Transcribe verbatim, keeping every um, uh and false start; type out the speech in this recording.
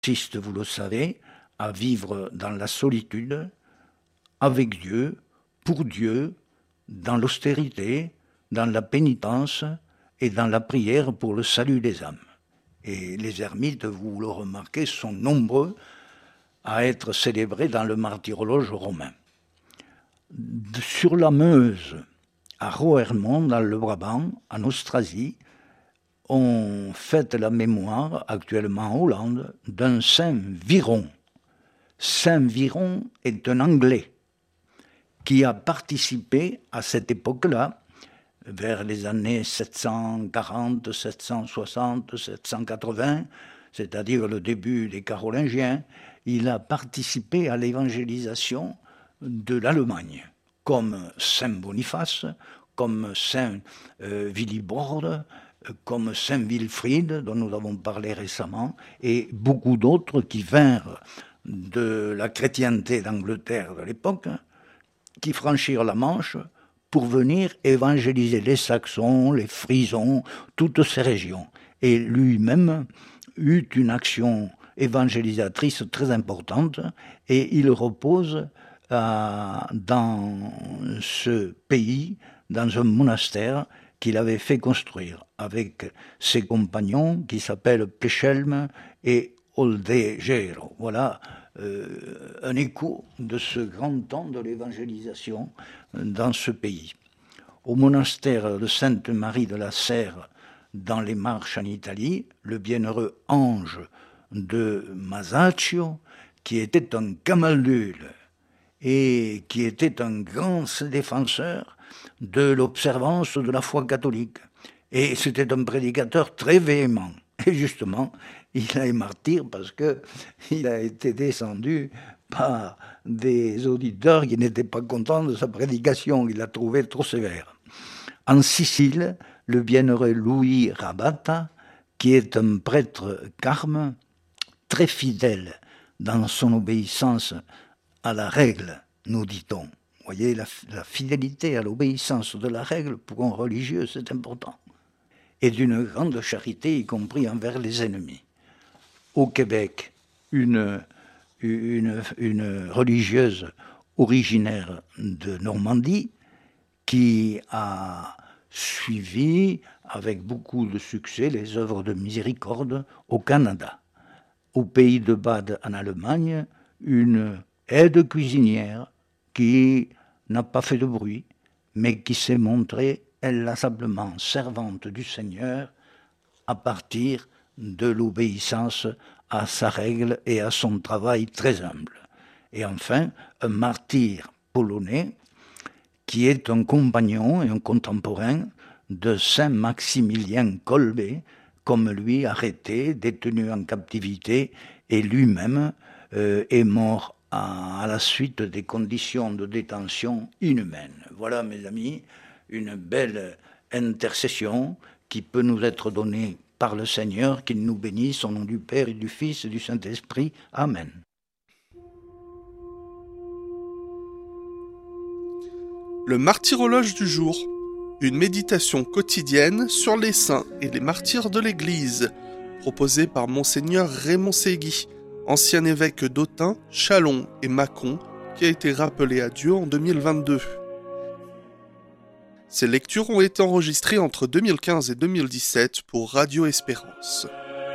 consiste, vous le savez, à vivre dans la solitude, avec Dieu, pour Dieu, dans l'austérité, dans la pénitence et dans la prière pour le salut des âmes. Et les ermites, vous le remarquez, sont nombreux à être célébrés dans le martyrologe romain. Sur la Meuse, à Roermond, dans le Brabant, en Austrasie, on fête la mémoire, actuellement en Hollande, d'un saint Viron. Saint Viron est un Anglais qui a participé à cette époque-là, vers les années sept cent quarante, sept cent soixante, sept cent quatre-vingts, c'est-à-dire le début des Carolingiens, il a participé à l'évangélisation de l'Allemagne, comme saint Boniface, comme saint euh, Willibrord, comme saint Wilfrid, dont nous avons parlé récemment, et beaucoup d'autres qui vinrent de la chrétienté d'Angleterre de l'époque, qui franchirent la Manche pour venir évangéliser les Saxons, les Frisons, toutes ces régions. Et lui-même eut une action évangélisatrice très importante, et il repose euh, dans ce pays, dans un monastère qu'il avait fait construire avec ses compagnons qui s'appellent Pechelm et Oldegero. Voilà euh, un écho de ce grand temps de l'évangélisation dans ce pays. Au monastère de Sainte-Marie de la Serre, dans les Marches en Italie, le bienheureux ange de Masaccio, qui était un camaldule et qui était un grand défenseur de l'observance de la foi catholique. Et c'était un prédicateur très véhément. Et justement, il est martyr parce qu'il a été descendu par des auditeurs qui n'étaient pas contents de sa prédication. Il l'a trouvé trop sévère. En Sicile, le bienheureux Louis Rabata, qui est un prêtre carme, très fidèle dans son obéissance à la règle, nous dit-on. Vous voyez, la, la fidélité à l'obéissance de la règle pour un religieux, c'est important. Et d'une grande charité, y compris envers les ennemis. Au Québec, une, une, une religieuse originaire de Normandie qui a suivi avec beaucoup de succès les œuvres de miséricorde au Canada. Au pays de Bade, en Allemagne, une aide cuisinière qui n'a pas fait de bruit, mais qui s'est montrée inlassablement servante du Seigneur à partir de l'obéissance à sa règle et à son travail très humble. Et enfin, un martyr polonais qui est un compagnon et un contemporain de saint Maximilien Kolbe, comme lui arrêté, détenu en captivité, et lui-même euh, est mort à, à la suite des conditions de détention inhumaines. Voilà, mes amis, une belle intercession qui peut nous être donnée par le Seigneur, qu'il nous bénisse au nom du Père et du Fils et du Saint-Esprit. Amen. Le martyrologe du jour, une méditation quotidienne sur les saints et les martyrs de l'Église, proposée par Monseigneur Raymond Ségui, ancien évêque d'Autun, Châlons et Mâcon, qui a été rappelé à Dieu en deux mille vingt-deux. Ces lectures ont été enregistrées entre deux mille quinze et deux mille dix-sept pour Radio Espérance.